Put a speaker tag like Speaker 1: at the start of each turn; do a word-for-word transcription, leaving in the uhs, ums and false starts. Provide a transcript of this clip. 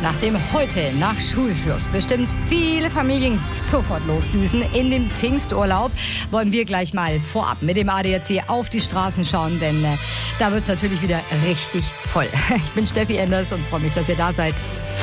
Speaker 1: Nachdem heute nach Schulschluss bestimmt viele Familien sofort losdüsen in den Pfingsturlaub, wollen wir gleich mal vorab mit dem A D A C auf die Straßen schauen, denn äh, da wird es natürlich wieder richtig voll. Ich bin Steffi Enders und freue mich, dass ihr da seid.